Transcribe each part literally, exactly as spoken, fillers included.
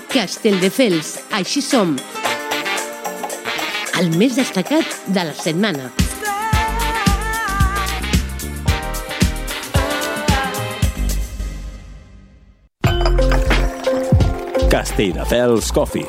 Castelldefels, així som. El més destacat de la setmana. Castelldefels Coffee.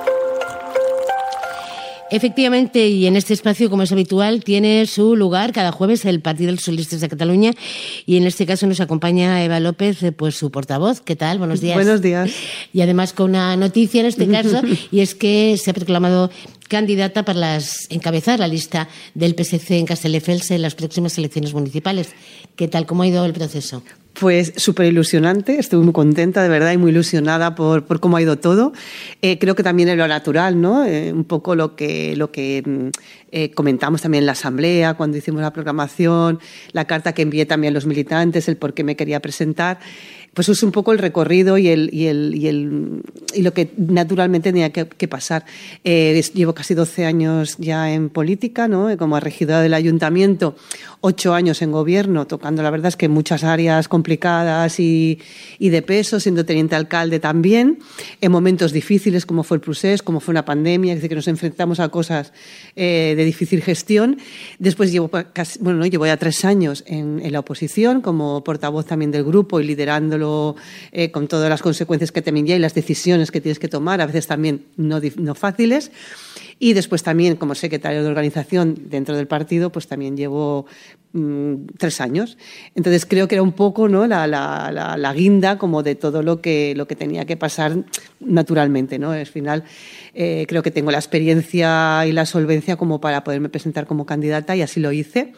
Efectivamente, y en este espacio, como es habitual, tiene su lugar cada jueves el Partido de los Socialistas de Cataluña, y en este caso nos acompaña Eva López, pues su portavoz. ¿Qué tal? Buenos días. Buenos días. Y además con una noticia en este caso, y es que se ha proclamado candidata para las, encabezar la lista del P S C en Castelldefels en las próximas elecciones municipales. ¿Qué tal? ¿Cómo ha ido el proceso? Pues súper ilusionante, estoy muy contenta de verdad y muy ilusionada por, por cómo ha ido todo. Eh, creo que también es lo natural, ¿no? Eh, un poco lo que, lo que eh, comentamos también en la asamblea cuando hicimos la programación, la carta que envié también a los militantes, el por qué me quería presentar. Pues es un poco el recorrido y, el, y, el, y, el, y lo que naturalmente tenía que, que pasar. Eh, llevo casi doce años ya en política, ¿no? Como regidora del ayuntamiento, ocho años en gobierno, tocando la verdad es que muchas áreas complicadas y, y de peso, siendo teniente alcalde también, en momentos difíciles como fue el procés, como fue una pandemia, es decir, que nos enfrentamos a cosas eh, de difícil gestión. Después llevo, casi, bueno, ¿no? llevo ya tres años en, en la oposición, como portavoz también del grupo y liderándolo Eh, con todas las consecuencias que también ya y las decisiones que tienes que tomar, a veces también no, no fáciles. Y después también como secretario de organización dentro del partido, pues también llevo mmm, tres años. Entonces creo que era un poco, ¿no? la, la, la, la guinda como de todo lo que, lo que tenía que pasar naturalmente, ¿no? Al final eh, creo que tengo la experiencia y la solvencia como para poderme presentar como candidata y así lo hice.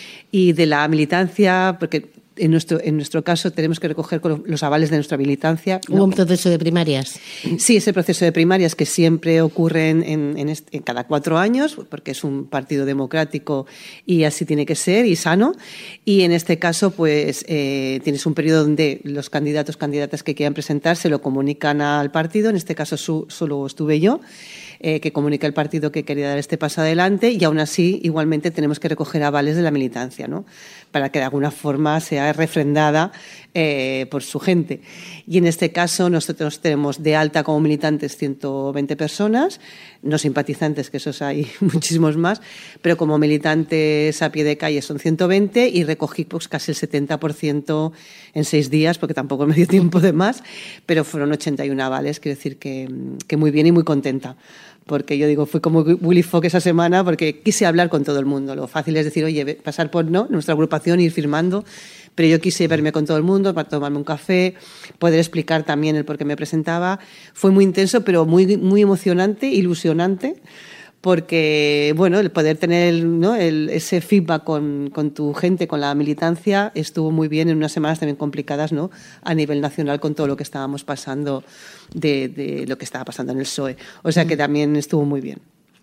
Y de la militancia, porque En nuestro, en nuestro caso tenemos que recoger los avales de nuestra militancia. ¿Hubo ¿no? un proceso de primarias? Sí, ese proceso de primarias que siempre ocurre en, en, en, este, en cada cuatro años, porque es un partido democrático y así tiene que ser y sano. Y en este caso, pues eh, tienes un periodo donde los candidatos, candidatas que quieran presentar se lo comunican al partido. En este caso su, solo estuve yo. Eh, que comunica el partido que quería dar este paso adelante y aún así igualmente tenemos que recoger avales de la militancia, ¿no? Para que de alguna forma sea refrendada eh, por su gente. Y en este caso nosotros tenemos de alta como militantes ciento veinte personas, no simpatizantes, que esos hay muchísimos más, pero como militantes a pie de calle son ciento veinte y recogí pues, casi el setenta por ciento en seis días, porque tampoco me dio tiempo de más, pero fueron ochenta y uno avales, quiero decir que, que muy bien y muy contenta. Porque yo digo, fui como Willy Fogg esa semana porque quise hablar con todo el mundo. Lo fácil es decir, oye, pasar por no nuestra agrupación, ir firmando, pero yo quise verme con todo el mundo, para tomarme un café, poder explicar también el por qué me presentaba. Fue muy intenso, pero muy, muy emocionante, ilusionante, porque, bueno, el poder tener ¿no? el, ese feedback con, con tu gente, con la militancia, estuvo muy bien en unas semanas también complicadas, ¿no? A nivel nacional con todo lo que estábamos pasando, de, de lo que estaba pasando en el P S O E. O sea que también estuvo muy bien.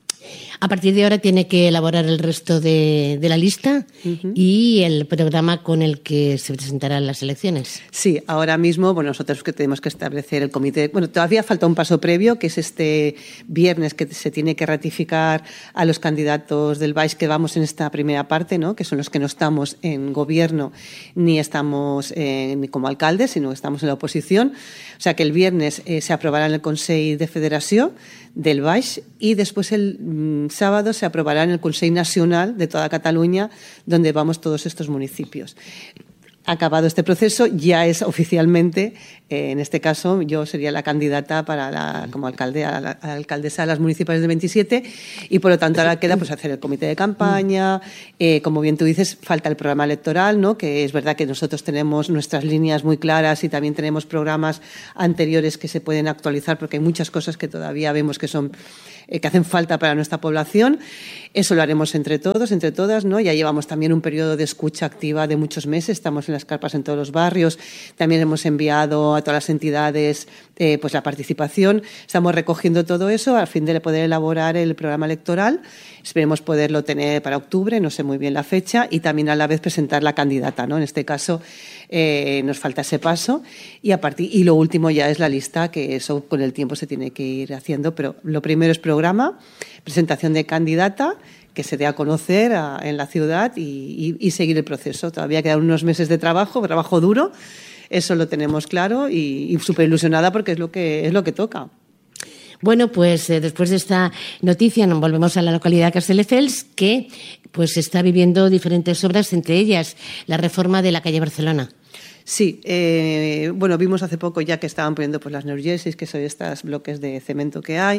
A partir de ahora tiene que elaborar el resto de, de la lista uh-huh. y el programa con el que se presentarán las elecciones. Sí, ahora mismo, bueno, nosotros que tenemos que establecer el comité. Bueno, todavía falta un paso previo, que es este viernes que se tiene que ratificar a los candidatos del Baix que vamos en esta primera parte, ¿no? Que son los que no estamos en gobierno ni estamos eh, ni como alcaldes, sino que estamos en la oposición. O sea que el viernes eh, se aprobará en el Consell de Federació del Baix y después el mm, sábado se aprobará en el Consell Nacional de toda Cataluña, donde vamos todos estos municipios. Acabado este proceso, ya es oficialmente, eh, en este caso, yo sería la candidata para la, como alcalde, a la, a la alcaldesa de las municipales del veintisiete y, por lo tanto, ahora queda pues, hacer el comité de campaña. Eh, como bien tú dices, falta el programa electoral, ¿no? Que es verdad que nosotros tenemos nuestras líneas muy claras y también tenemos programas anteriores que se pueden actualizar porque hay muchas cosas que todavía vemos que son eh, que hacen falta para nuestra población. Eso lo haremos entre todos, entre todas, ¿no? Ya llevamos también un periodo de escucha activa de muchos meses, estamos en las carpas en todos los barrios, también hemos enviado a todas las entidades eh, pues la participación, estamos recogiendo todo eso a fin de poder elaborar el programa electoral. Esperemos poderlo tener para octubre, no sé muy bien la fecha, y también a la vez presentar la candidata, ¿no? En este caso eh, nos falta ese paso y a partir y lo último ya es la lista, que eso con el tiempo se tiene que ir haciendo, pero lo primero es programa, presentación de candidata, que se dé a conocer a, en la ciudad y, y, y seguir el proceso. Todavía quedan unos meses de trabajo, trabajo duro, eso lo tenemos claro y, y súper ilusionada porque es lo que, es lo que toca. Bueno, pues eh, después de esta noticia nos volvemos a la localidad de Castelldefels, que pues está viviendo diferentes obras, entre ellas la reforma de la calle Barcelona. Sí, eh, bueno, vimos hace poco ya que estaban poniendo pues, las neurgesis, que son estos bloques de cemento que hay,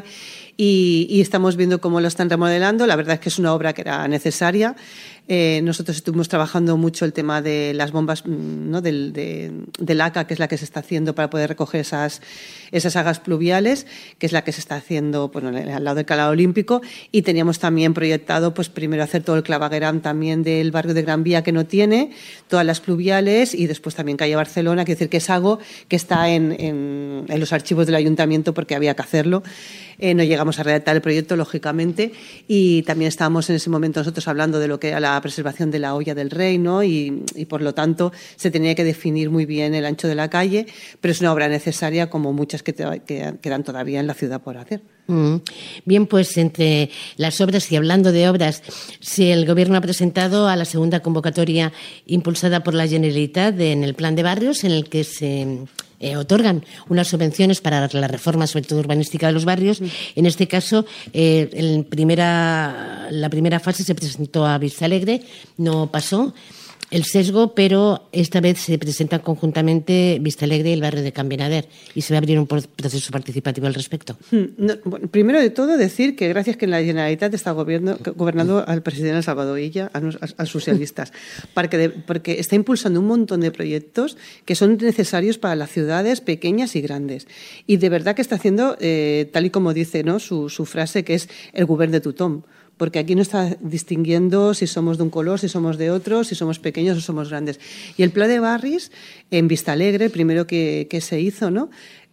y, y estamos viendo cómo lo están remodelando. La verdad es que es una obra que era necesaria. Eh, nosotros estuvimos trabajando mucho el tema de las bombas, ¿no? del, de, del A C A, que es la que se está haciendo para poder recoger esas, esas aguas pluviales, que es la que se está haciendo bueno, al lado del Calao Olímpico, y teníamos también proyectado pues primero hacer todo el clavegueram también del barrio de Gran Vía, que no tiene, todas las pluviales, y después también calle Barcelona, quiere decir que es algo que está en, en, en los archivos del ayuntamiento porque había que hacerlo. Eh, no llegamos a redactar el proyecto, lógicamente, y también estábamos en ese momento nosotros hablando de lo que era la preservación de la olla del rey, ¿no? y, y por lo tanto se tenía que definir muy bien el ancho de la calle, pero es una obra necesaria como muchas que, te, que quedan todavía en la ciudad por hacer. Mm. Bien, pues entre las obras, y hablando de obras, si el Gobierno ha presentado a la segunda convocatoria impulsada por la Generalitat de, en el Plan de Barrios, en el que se eh, otorgan unas subvenciones para la reforma, sobre todo urbanística, de los barrios. Mm. En este caso, eh, en primera, la primera fase se presentó a Vistalegre, no pasó el sesgo, pero esta vez se presentan conjuntamente Vistalegre y el barrio de Can Binader, y se va a abrir un proceso participativo al respecto. No, bueno, primero de todo, decir que gracias que en la Generalitat está gobierno, gobernando al presidente Salvador Illa, a, a, a socialistas, porque, de, porque está impulsando un montón de proyectos que son necesarios para las ciudades pequeñas y grandes. Y de verdad que está haciendo, eh, tal y como dice, ¿no? su, su frase, que es el govern de tothom. Porque aquí no está distinguiendo si somos de un color, si somos de otro, si somos pequeños o somos grandes. Y el Pla de Barris, en Vistalegre, primero que, que se hizo, ¿no?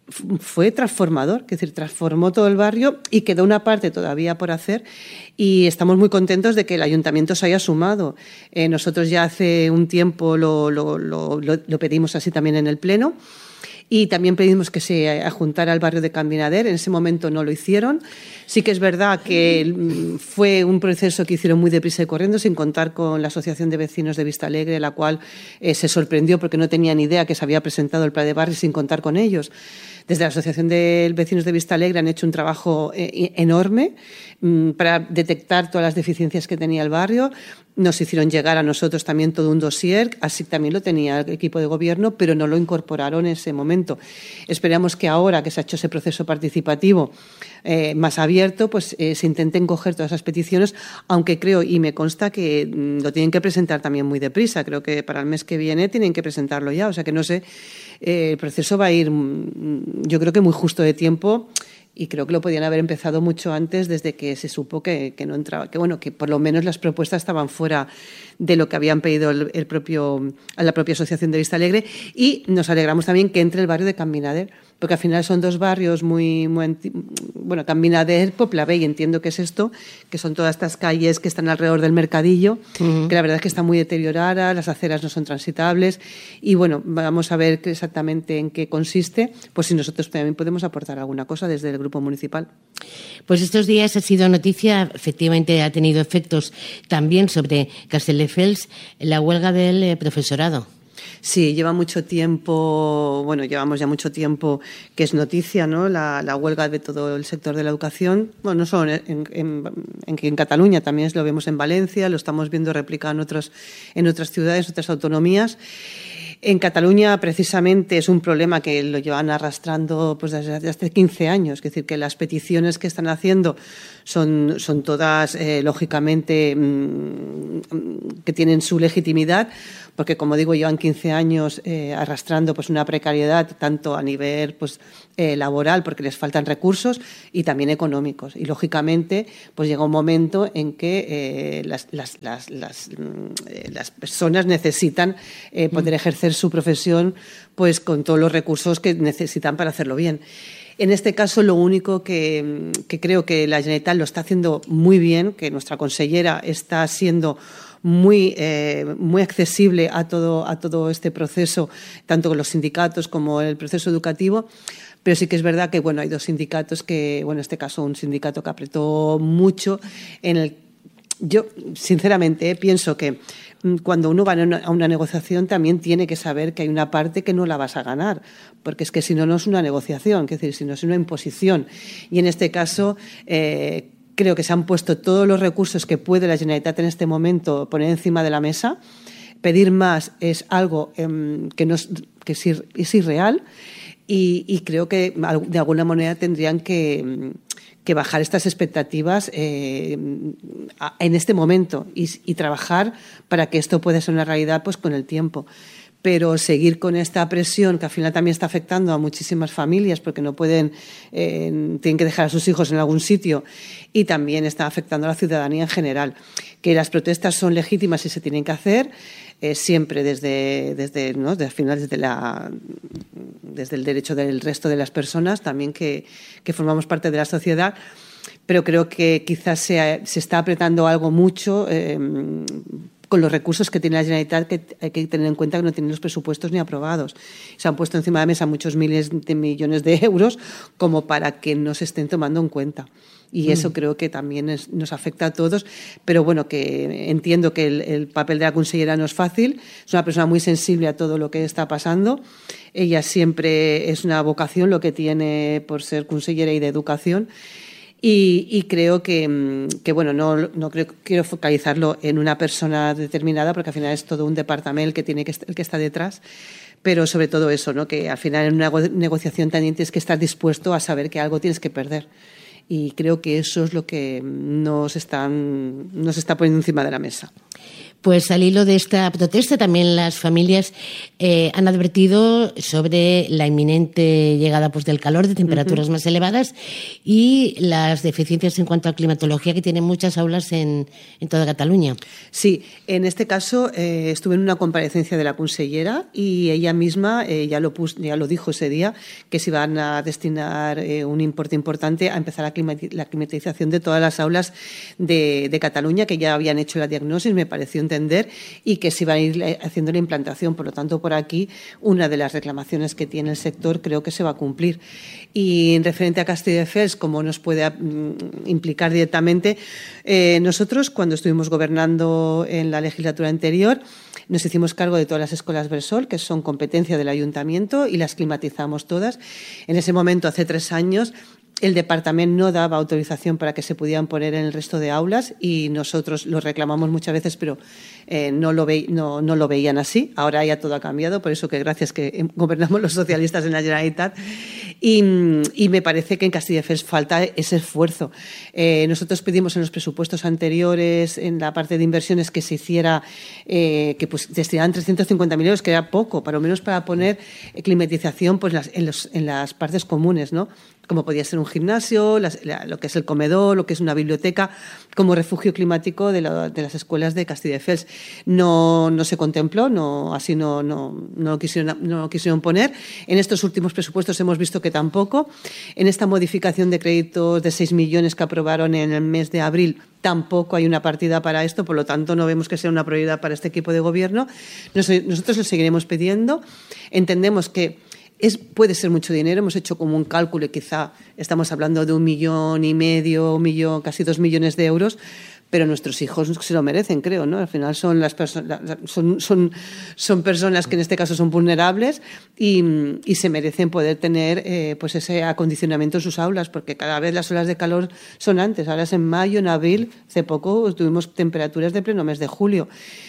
fue transformador, es decir, transformó todo el barrio y quedó una parte todavía por hacer, y estamos muy contentos de que el ayuntamiento se haya sumado. Eh, nosotros ya hace un tiempo lo, lo, lo, lo, lo pedimos así también en el Pleno, y también pedimos que se adjuntara al barrio de Can Binader. En ese momento no lo hicieron. Sí que es verdad que fue un proceso que hicieron muy deprisa y corriendo, sin contar con la Asociación de Vecinos de Vistalegre, la cual eh, se sorprendió porque no tenía ni idea que se había presentado el Plan de Barrio sin contar con ellos. Desde la Asociación de Vecinos de Vistalegre han hecho un trabajo eh, enorme mmm, para detectar todas las deficiencias que tenía el barrio. Nos hicieron llegar a nosotros también todo un dossier, así también lo tenía el equipo de gobierno, pero no lo incorporaron en ese momento. Esperamos que ahora que se ha hecho ese proceso participativo eh, más abierto, pues eh, se intenten coger todas esas peticiones, aunque creo, y me consta que mm, lo tienen que presentar también muy deprisa. Creo que para el mes que viene tienen que presentarlo ya, o sea que no sé, eh, el proceso va a ir, mm, yo creo que muy justo de tiempo. Y creo que lo podían haber empezado mucho antes, desde que se supo que, que no entraba, que bueno, que por lo menos las propuestas estaban fuera de lo que habían pedido el, el propio, la propia Asociación de Vistalegre. Y nos alegramos también que entre el barrio de Can Binader, porque al final son dos barrios muy, muy bueno, Can Binader, Pobla Vell, entiendo que es esto, que son todas estas calles que están alrededor del mercadillo, uh-huh. que la verdad es que están muy deterioradas, las aceras no son transitables, y bueno, vamos a ver exactamente en qué consiste, pues si nosotros también podemos aportar alguna cosa desde el grupo municipal. Pues estos días ha sido noticia, efectivamente ha tenido efectos también sobre Castelldefels, la huelga del eh, profesorado. Sí, lleva mucho tiempo, bueno, llevamos ya mucho tiempo que es noticia, ¿no? La, la huelga de todo el sector de la educación, bueno, no solo en, en, en, en Cataluña, también lo vemos en Valencia, lo estamos viendo replicado en, otros, en otras ciudades, otras autonomías. En Cataluña, precisamente, es un problema que lo llevan arrastrando pues, desde hace quince años. Es decir, que las peticiones que están haciendo son, son todas, eh, lógicamente, mmm, que tienen su legitimidad, porque, como digo, llevan quince años eh, arrastrando pues, una precariedad, tanto a nivel pues, eh, laboral, porque les faltan recursos, y también económicos. Y, lógicamente, pues llega un momento en que eh, las, las, las, las, eh, las personas necesitan eh, poder ejercer su profesión pues con todos los recursos que necesitan para hacerlo bien. En este caso, lo único que, que creo que la Generalitat lo está haciendo muy bien, que nuestra consellera está siendo muy, eh, muy accesible a todo, a todo este proceso, tanto con los sindicatos como el proceso educativo. Pero sí que es verdad que bueno, hay dos sindicatos que, bueno, en este caso un sindicato que apretó mucho en el yo, sinceramente, pienso que cuando uno va a una, a una negociación también tiene que saber que hay una parte que no la vas a ganar, porque es que si no, no es una negociación, es decir, si no es una imposición. Y en este caso, eh, creo que se han puesto todos los recursos que puede la Generalitat en este momento poner encima de la mesa. Pedir más es algo eh, que, no es, que es, ir, es irreal y, y creo que de alguna manera tendrían que... que bajar estas expectativas eh, en este momento y, y trabajar para que esto pueda ser una realidad pues con el tiempo. Pero seguir con esta presión que al final también está afectando a muchísimas familias porque no pueden, eh, tienen que dejar a sus hijos en algún sitio y también está afectando a la ciudadanía en general. Que las protestas son legítimas y se tienen que hacer eh, siempre desde, desde, ¿no? desde, al final, desde, la, desde el derecho del resto de las personas, también que, que formamos parte de la sociedad. Pero creo que quizás se, se está apretando algo mucho eh, con los recursos que tiene la Generalitat, que hay que tener en cuenta que no tienen los presupuestos ni aprobados. Se han puesto encima de la mesa muchos miles de millones de euros como para que no se estén tomando en cuenta. Y eso mm. creo que también es, nos afecta a todos, pero bueno, que entiendo que el, el papel de la consellera no es fácil, es una persona muy sensible a todo lo que está pasando, ella siempre es una vocación lo que tiene por ser consellera y de educación, y, y creo que, que bueno, no, no creo, quiero focalizarlo en una persona determinada, porque al final es todo un departamento el que, tiene que, el que está detrás, pero sobre todo eso, ¿no? Que al final en una negociación también tienes que estar dispuesto a saber que algo tienes que perder. Y creo que eso es lo que nos, están, nos está poniendo encima de la mesa. Pues al hilo de esta protesta también las familias eh, han advertido sobre la inminente llegada pues, del calor, de temperaturas uh-huh. más elevadas y las deficiencias en cuanto a climatología que tienen muchas aulas en, en toda Cataluña. Sí, en este caso eh, estuve en una comparecencia de la consellera y ella misma eh, ya, lo pus, ya lo dijo ese día, que se iban a destinar eh, un importe importante a empezar la, climati- la climatización de todas las aulas de, de Cataluña, que ya habían hecho la diagnosis, me pareció entender, y que se iba a ir haciendo la implantación. Por lo tanto, por aquí, una de las reclamaciones que tiene el sector creo que se va a cumplir. Y en referente a Castelldefels, como nos puede mm, implicar directamente, eh, nosotros, cuando estuvimos gobernando en la legislatura anterior, nos hicimos cargo de todas las escuelas Bressol, que son competencia del ayuntamiento, y las climatizamos todas. En ese momento, hace tres años, el departamento no daba autorización para que se pudieran poner en el resto de aulas y nosotros lo reclamamos muchas veces, pero eh, no, lo ve, no, no lo veían así. Ahora ya todo ha cambiado, por eso que gracias que gobernamos los socialistas en la Generalitat. Y, y me parece que en Castelldefels falta ese esfuerzo. Eh, nosotros pedimos en los presupuestos anteriores, en la parte de inversiones, que se hiciera, eh, que pues destinaran trescientos cincuenta mil euros, que era poco, para lo menos para poner climatización pues, las, en, los, en las partes comunes, ¿no? Como podía ser un gimnasio, las, la, lo que es el comedor, lo que es una biblioteca, como refugio climático de, la, de las escuelas de Castelldefels. No, no se contempló, no, así no, no, no, lo quisieron, no lo quisieron poner. En estos últimos presupuestos hemos visto que tampoco. En esta modificación de créditos de seis millones que aprobaron en el mes de abril, tampoco hay una partida para esto, por lo tanto no vemos que sea una prioridad para este equipo de gobierno. Nos, nosotros lo seguiremos pidiendo. Entendemos que Es, puede ser mucho dinero, hemos hecho como un cálculo y quizá estamos hablando de un millón y medio, un millón, casi dos millones de euros, pero nuestros hijos se lo merecen, creo, ¿no? Al final son las personas, son, son, son personas que en este caso son vulnerables y, y se merecen poder tener eh, pues ese acondicionamiento en sus aulas, porque cada vez las olas de calor son antes, ahora es en mayo, en abril, hace poco tuvimos temperaturas de pleno mes de julio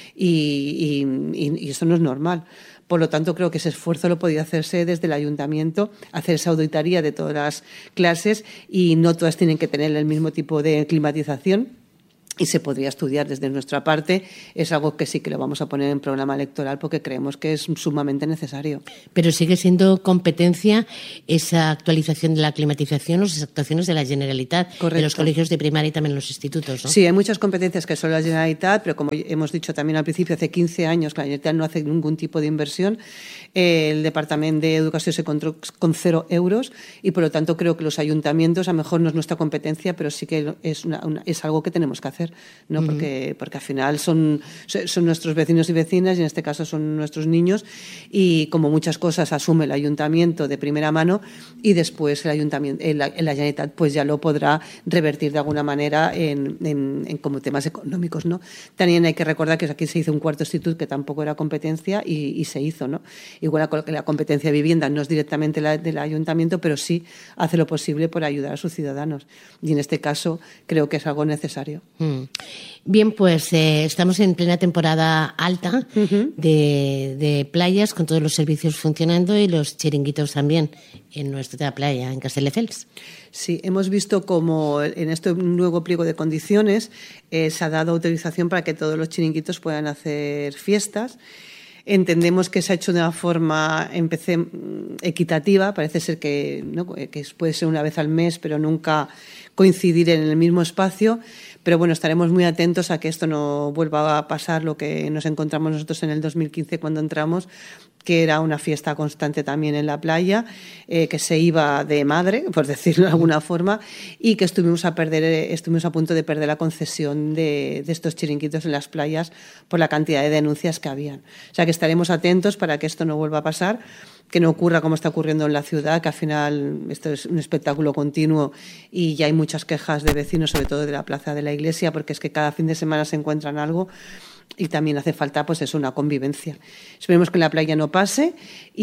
y, y, y eso no es normal. Por lo tanto, creo que ese esfuerzo lo podía hacerse desde el ayuntamiento, hacer esa auditoría de todas las clases y no todas tienen que tener el mismo tipo de climatización. Y se podría estudiar desde nuestra parte. Es algo que sí que lo vamos a poner en programa electoral porque creemos que es sumamente necesario. Pero sigue siendo competencia esa actualización de la climatización, las actuaciones de la Generalitat, Correcto. De los colegios de primaria y también los institutos, ¿no? Sí, hay muchas competencias que son la Generalitat, pero como hemos dicho también al principio, hace quince años que la Generalitat no hace ningún tipo de inversión. El Departamento de Educación se encontró con cero euros y, por lo tanto, creo que los ayuntamientos, a lo mejor no es nuestra competencia, pero sí que es, una, una, es algo que tenemos que hacer. hacer, ¿no? Uh-huh. Porque, porque al final son, son nuestros vecinos y vecinas, y en este caso son nuestros niños, y como muchas cosas asume el ayuntamiento de primera mano, y después el ayuntamiento, el, el Generalitat pues ya lo podrá revertir de alguna manera en, en, en como temas económicos, ¿no? También hay que recordar que aquí se hizo un cuarto instituto que tampoco era competencia y, y se hizo, ¿no? Igual que la competencia de vivienda no es directamente la del ayuntamiento, pero sí hace lo posible por ayudar a sus ciudadanos. Y en este caso creo que es algo necesario. Mm. Bien, pues eh, estamos en plena temporada alta uh-huh. de, de playas, con todos los servicios funcionando y los chiringuitos también en nuestra playa, en Castelldefels. Sí, hemos visto como en este nuevo pliego de condiciones eh, se ha dado autorización para que todos los chiringuitos puedan hacer fiestas. Entendemos que se ha hecho de una forma, empecé, equitativa, parece ser que, ¿no? que puede ser una vez al mes, pero nunca coincidir en el mismo espacio. Pero bueno, estaremos muy atentos a que esto no vuelva a pasar lo que nos encontramos nosotros en el dos mil quince cuando entramos, que era una fiesta constante también en la playa, eh, que se iba de madre, por decirlo de alguna forma, y que estuvimos a perder, estuvimos a punto de perder la concesión de, de estos chiringuitos en las playas por la cantidad de denuncias que habían. O sea que estaremos atentos para que esto no vuelva a pasar, que no ocurra como está ocurriendo en la ciudad, que al final esto es un espectáculo continuo y ya hay muchas quejas de vecinos, sobre todo de la plaza de la iglesia, porque es que cada fin de semana se encuentran algo. Y también hace falta, pues eso, una convivencia. Esperemos que en la playa no pase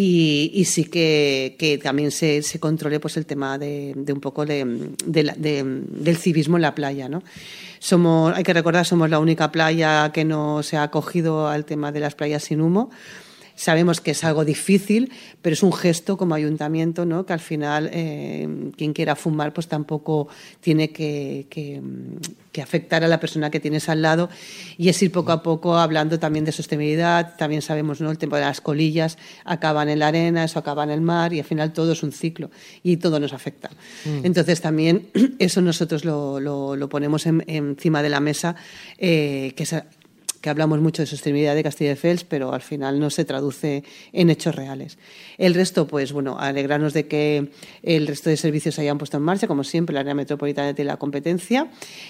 y, y sí que, que también se, se controle pues el tema de, de un poco de, de, de, del civismo en la playa, ¿no? Somos, hay que recordar, somos la única playa que no se ha acogido al tema de las playas sin humo. Sabemos que es algo difícil, pero es un gesto como ayuntamiento, ¿no? Que al final eh, quien quiera fumar pues tampoco tiene que, que, que afectar a la persona que tienes al lado, y es ir poco a poco hablando también de sostenibilidad. También sabemos, ¿no? El tema de las colillas acaban en la arena, eso acaba en el mar, y al final todo es un ciclo y todo nos afecta. Mm. Entonces también eso nosotros lo, lo, lo ponemos en, encima de la mesa, eh, que es que hablamos mucho de sostenibilidad de Castelldefels, pero al final no se traduce en hechos reales. El resto, pues bueno, alegrarnos de que el resto de servicios se hayan puesto en marcha, como siempre, la área metropolitana tiene la competencia,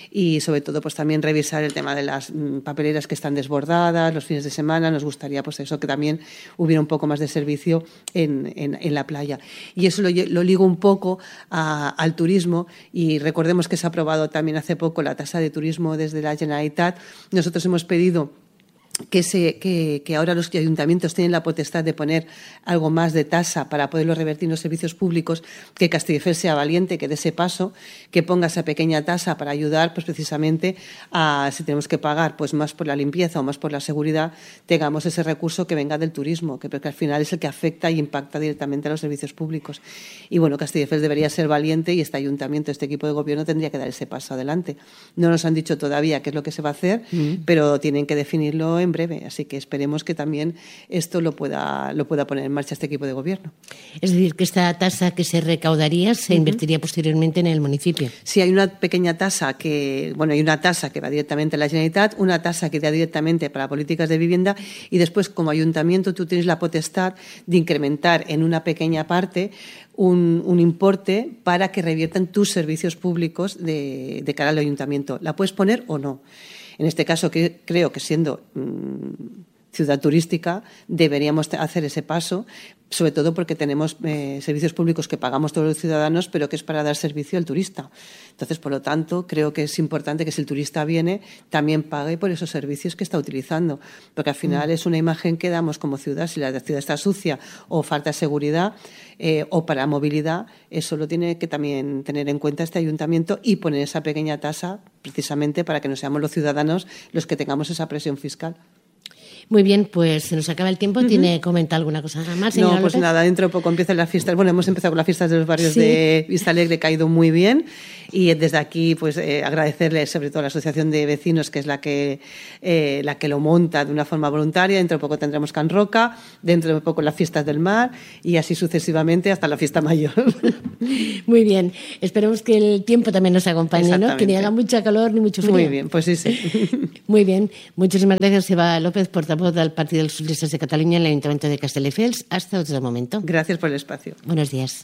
y sobre todo pues también revisar el tema de las papeleras que están desbordadas los fines de semana. Nos gustaría pues eso, que también hubiera un poco más de servicio en, en, en la playa. Y eso lo, lo ligo un poco a, al turismo, y recordemos que se ha aprobado también hace poco la tasa de turismo desde la Generalitat. Nosotros hemos pedido Que, se, que, que ahora los ayuntamientos tienen la potestad de poner algo más de tasa para poderlo revertir en los servicios públicos, que Castelldefels sea valiente, que dé ese paso, que ponga esa pequeña tasa para ayudar pues precisamente a, si tenemos que pagar pues más por la limpieza o más por la seguridad, tengamos ese recurso que venga del turismo, que porque al final es el que afecta y impacta directamente a los servicios públicos. Y bueno, Castelldefels debería ser valiente, y este ayuntamiento, este equipo de gobierno tendría que dar ese paso adelante. No nos han dicho todavía qué es lo que se va a hacer, mm. pero tienen que definirlo en breve, así que esperemos que también esto lo pueda, lo pueda poner en marcha este equipo de gobierno. Es decir, que esta tasa que se recaudaría se uh-huh. invertiría posteriormente en el municipio. Sí, hay una pequeña tasa que, bueno, hay una tasa que va directamente a la Generalitat, una tasa que da directamente para políticas de vivienda, y después como ayuntamiento tú tienes la potestad de incrementar en una pequeña parte Un, un importe para que reviertan tus servicios públicos de, de cara al ayuntamiento. La puedes poner o no. En este caso, que creo que siendo mmm, ciudad turística deberíamos hacer ese paso, sobre todo porque tenemos eh, servicios públicos que pagamos todos los ciudadanos, pero que es para dar servicio al turista. Entonces, por lo tanto, creo que es importante que si el turista viene, también pague por esos servicios que está utilizando, porque al final mm. es una imagen que damos como ciudad. Si la ciudad está sucia o falta seguridad eh, o para movilidad, eso lo tiene que también tener en cuenta este ayuntamiento y poner esa pequeña tasa precisamente para que no seamos los ciudadanos los que tengamos esa presión fiscal. Muy bien, pues se nos acaba el tiempo. ¿Tiene uh-huh. comentar alguna cosa más, señora No, pues López? Nada, dentro de poco empiezan las fiestas. Bueno, hemos empezado con las fiestas de los barrios sí. de Vista Alegre, que ha ido muy bien, y desde aquí pues eh, agradecerle sobre todo a la Asociación de Vecinos, que es la que, eh, la que lo monta de una forma voluntaria. Dentro de poco tendremos Can Roca, dentro de poco las fiestas del mar, y así sucesivamente hasta la fiesta mayor. Muy bien, esperemos que el tiempo también nos acompañe, ¿no? Que ni haga mucho calor ni mucho frío. Muy bien, pues sí, sí. Muy bien, muchísimas gracias, Eva López, portavoz del Partido de los Socialistas de Cataluña en el Ayuntamiento de Castelldefels. Hasta otro momento. Gracias por el espacio. Buenos días.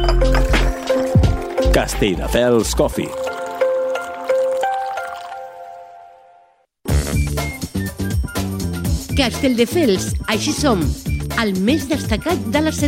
Castelldefels Coffee. Castelldefels, així som, el més destacat de la